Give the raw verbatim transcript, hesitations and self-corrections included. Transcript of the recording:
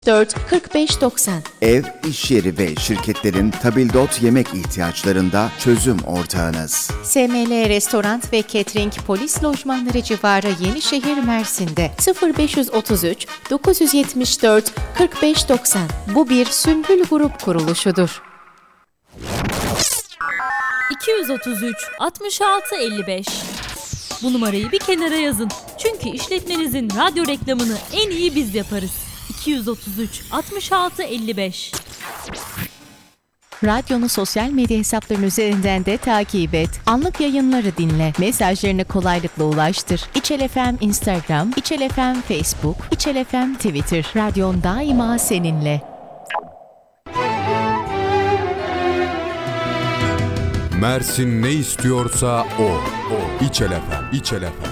dört kırk beş doksan. Ev, iş yeri ve şirketlerin tabildot yemek ihtiyaçlarında çözüm ortağınız. S M L Restoran ve Catering Polis Lojmanları civarı Yenişehir, Mersin'de sıfır beş otuz üç dokuz yetmiş dört kırk beş doksan. Bu bir Sümbül Grup kuruluşudur. iki yüz otuz üç altmış altı elli beş. Bu numarayı bir kenara yazın. Çünkü işletmenizin radyo reklamını en iyi biz yaparız. iki yüz otuz üç altmış altı elli beş. Radyonu sosyal medya hesaplarının üzerinden de takip et. Anlık yayınları dinle. Mesajlarını kolaylıkla ulaştır. İçel F M Instagram, İçel F M Facebook, İçel F M Twitter. Radyon daima seninle. Mersin ne istiyorsa o. o. İçel F M, İçel F M.